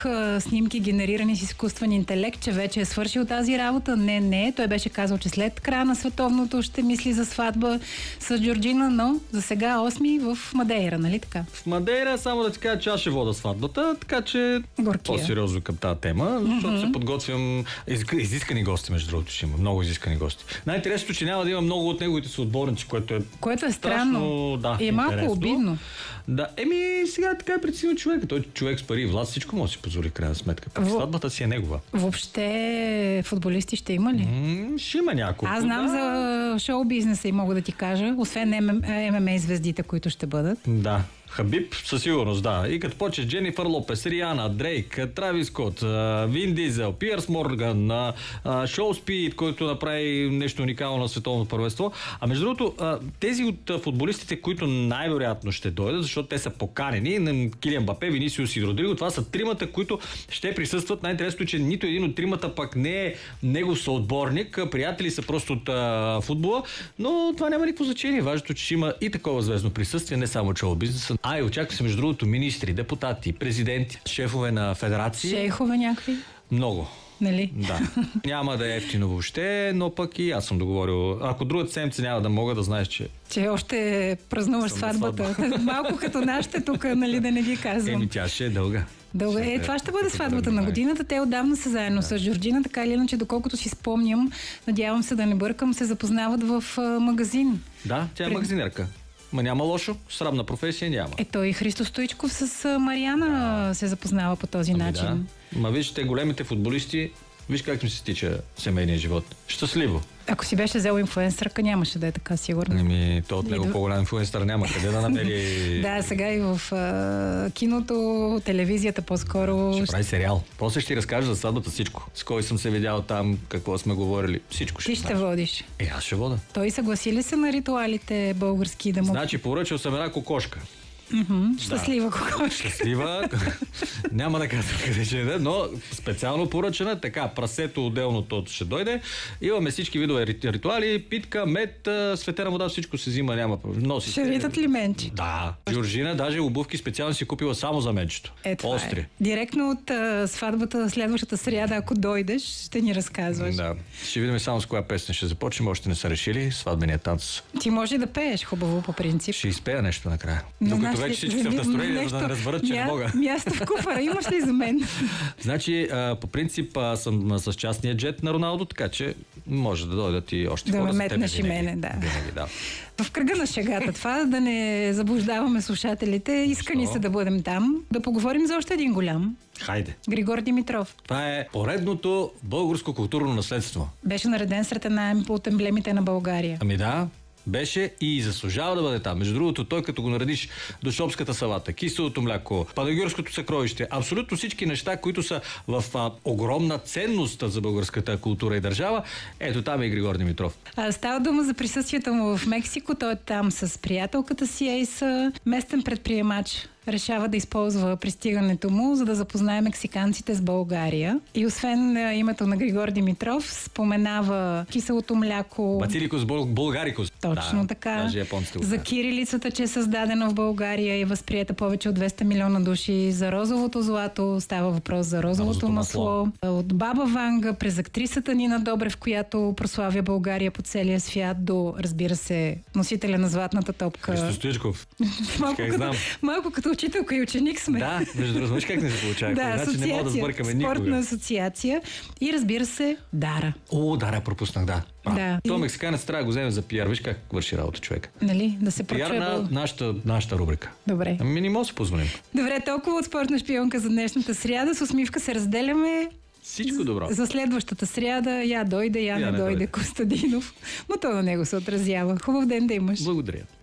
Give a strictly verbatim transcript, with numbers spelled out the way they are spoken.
снимки, генерирани с изкуствен интелект, че вече е свършил тази работа. Не, не. Той беше казал, че след края на световното ще мисли за сватба с Джорджина, но за сега осми в Мадейра, нали така? В Мадейра, само да ти кажа, че аз ще вода сватбата, така че Горкия. По-сериозно към тази тема, защото mm-hmm. се подготвям. Изискани гости, между другото, ще има. Много изискани гости. Най-интересното, че няма да има много от неговите съотборници, което е Което е страшно, странно. Да, е малко интересно. обидно. Да, еми сега така е преценил човека. Той човек с пари и власт всичко може да си позволи крайна сметка. В... Сватбата си е негова. Въобще футболисти ще има ли? М- ще има няколко. Аз знам да. за шоу-бизнеса и мога да ти кажа, освен ем ем ей звездите, които ще бъдат. Да. Хабиб, със сигурност, да. И като почеш Дженифър Лопес, Риана, Дрейк, Травис Скот, Вин Дизел, Пиърс Морган, Шоу Спид, който направи нещо уникално на световното първенство. А между другото, тези от футболистите, които най-вероятно ще дойдат, защото те са поканени, на Килиан Мбапе, Винисиус и Родриго, това са тримата, които ще присъстват. Най-интересното, че нито един от тримата пък не е негов съотборник, приятели са просто от а, футбола, но това няма никакво значение. Важното, че ще има и такова звездно присъствие, не само шоу бизнеса. А, и очаква се, между другото, министри, депутати, президенти, шефове на федерации. Шейхове някакви? Много. Нали? Да. Няма да е ефтино въобще, но пък и аз съм договорил. Ако другата седмица няма да мога, да знаеш, че... Че още празнуваш сватбата. Сватба. Малко като нашите тук, нали, да не ги казвам. Еми, тя ще е дълга. Дълга. Е, това ще бъде сватбата на годината. Те отдавна са заедно да. с Джорджина, така или иначе, доколкото си спомням, надявам се да не бъркам, се запознават в а, магазин. Да, тя е Пред... магазинерка. Ма няма лошо, срамна професия няма. Ето и Христо Стоичков с Мариана да. се запознава по този ами начин. Да. Ма вижте, големите футболисти, виж как им се стича семейния живот. Щастливо. Ако си беше взел инфлуенсърка, нямаше да е така сигурно. Еми, то от него Идо... по-голям инфлуенсър няма къде да намери... Да, сега и в а, киното, телевизията по-скоро... Ще прави сериал. После ще ти разкажа за сватбата всичко. С кой съм се видял там, какво сме говорили. Всичко ще Ти ще водиш. Е, аз ще вода. Той съгласи ли се на ритуалите български да му... Значи, поръчал съм една кокошка. Mm-hmm. Щастлива да. кокошка. Щастлива. Няма да казвам къде ще е, но специално поръчена. Така, прасето отделно то ще дойде. Имаме всички видове ритуали, питка, мед, светена вода, всичко се взима, няма. Носи. Ще видят ли менчи? Да. Джорджина даже обувки специално си купила само за менчето. Е, Остри. Е. Директно от а, сватбата следващата сряда, ако дойдеш, ще ни разказваш. Да. Ще видим само с коя песен ще започнем. Още не са решили. Сватбения танц. Ти може да пееш хубаво по принцип. Ще изпея нещо накрая. Докато вече всички са в настроение, за да не разберат, че мя... не мога. Място в куфара имаш ли за мен? Значи, а, по принцип а, съм с частния джет на Роналдо, така че може да дойдат и още да хора за теб. Да ме метнеш и мене, да. Винаги, да. В кръга на шегата това, да не заблуждаваме слушателите, искани се да бъдем там, да поговорим за още един голям. Хайде. Григор Димитров. Това е поредното българско културно наследство. Беше нареден сред една от емблемите на България. Ами да. Беше и заслужава да бъде там. Между другото, той като го наредиш до шопската салата, киселото мляко, панагюрското съкровище, абсолютно всички неща, които са в а, огромна ценност за българската култура и държава, ето там е и Григор Димитров. А, става дума за присъствието му в Мексико. Той е там с приятелката си Ейса, местен предприемач. Решава да използва пристигането му, за да запознае мексиканците с България. И освен а, името на Григор Димитров, споменава киселото мляко. Бациликус булгарикус. Точно да, така. За кирилицата, че е създадена в България и възприета повече от двеста милиона души. За розовото злато, става въпрос за розовото масло. масло. От Баба Ванга, през актрисата Нина Добрев, която прославя България по целия свят, до, разбира се, носителя на златната топка. Христо Стоичков. малко, като, малко като учителка и ученик сме. Да, между другото, виж как не се получава. Да, значи не мога да сбъркаме никога. Спортна асоциация и, разбира се, Дара. О, Дара, пропуснах, да. Да. То мексиканец трябва да го вземе за пиар. Виж как върши работа човека. Нали? Да се пиар на нашата, нашата рубрика. Добре. Ами не може да се позволим. Добре, толкова от спортна шпионка за днешната сряда. С усмивка се разделяме. Всичко добро. За следващата сряда я дойде, я, я не, не дойде, дойде Костадинов. Но то на него се отразява. Хубав ден да имаш. Благодаря.